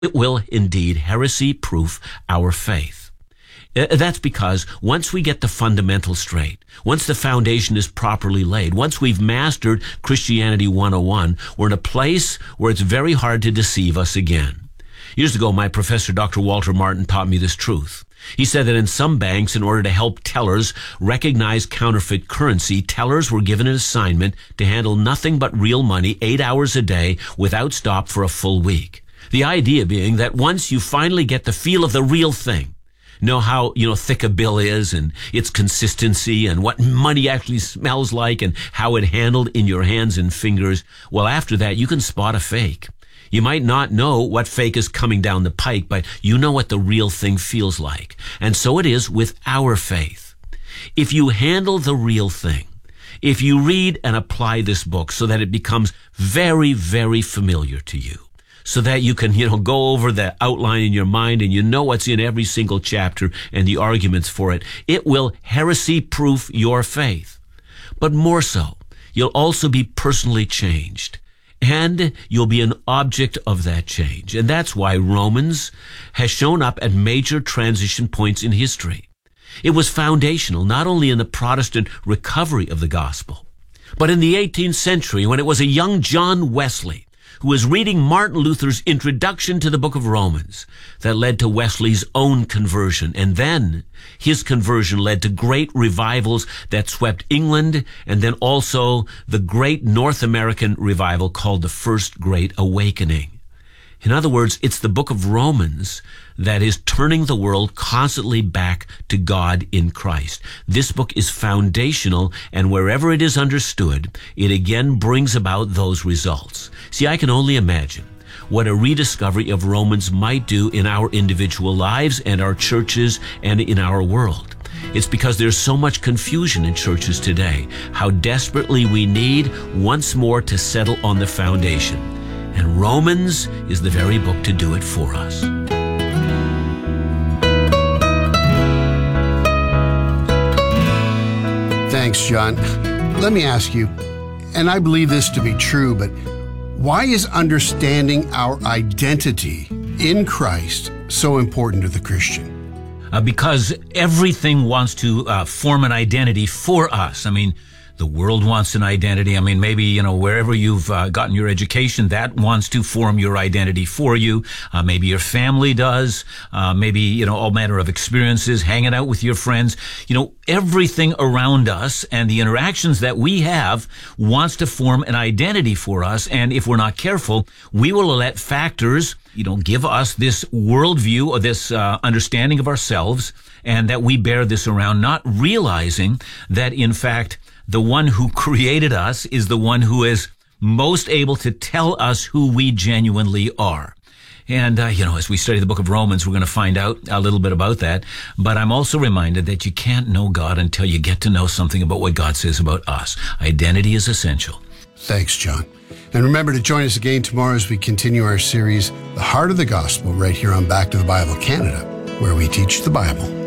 It will indeed heresy-proof our faith. That's because once we get the fundamentals straight, once the foundation is properly laid, once we've mastered Christianity 101, we're in a place where it's very hard to deceive us again. Years ago, my professor, Dr. Walter Martin, taught me this truth. He said that in some banks, in order to help tellers recognize counterfeit currency, tellers were given an assignment to handle nothing but real money 8 hours a day without stop for a full week. The idea being that once you finally get the feel of the real thing, know how, thick a bill is and its consistency and what money actually smells like and how it handled in your hands and fingers, well, after that, you can spot a fake. You might not know what fake is coming down the pike, but you know what the real thing feels like. And so it is with our faith. If you handle the real thing, if you read and apply this book so that it becomes very, very familiar to you, so that you can, go over the outline in your mind and you know what's in every single chapter and the arguments for it. It will heresy-proof your faith. But more so, you'll also be personally changed. And you'll be an object of that change. And that's why Romans has shown up at major transition points in history. It was foundational not only in the Protestant recovery of the gospel, but in the 18th century when it was a young John Wesley who was reading Martin Luther's introduction to the book of Romans that led to Wesley's own conversion. And then his conversion led to great revivals that swept England and then also the great North American revival called the First Great Awakening. In other words, it's the book of Romans that is turning the world constantly back to God in Christ. This book is foundational, and wherever it is understood, it again brings about those results. See, I can only imagine what a rediscovery of Romans might do in our individual lives and our churches and in our world. It's because there's so much confusion in churches today, how desperately we need once more to settle on the foundation. And Romans is the very book to do it for us. Thanks, John. Let me ask you, and I believe this to be true, but why is understanding our identity in Christ so important to the Christian? Because everything wants to form an identity for us. The world wants an identity. Maybe, wherever you've gotten your education, that wants to form your identity for you. Maybe your family does. Maybe, all manner of experiences, hanging out with your friends. Everything around us and the interactions that we have wants to form an identity for us. And if we're not careful, we will let factors, give us this worldview or this understanding of ourselves, and that we bear this around, not realizing that, in fact, the one who created us is the one who is most able to tell us who we genuinely are. And, as we study the book of Romans, we're going to find out a little bit about that. But I'm also reminded that you can't know God until you get to know something about what God says about us. Identity is essential. Thanks, John. And remember to join us again tomorrow as we continue our series, The Heart of the Gospel, right here on Back to the Bible Canada, where we teach the Bible.